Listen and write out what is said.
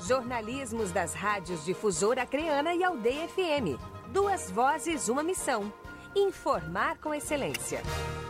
Jornalismos das rádios Difusora Acreana e Aldeia FM. 2 vozes, uma missão. Informar com excelência.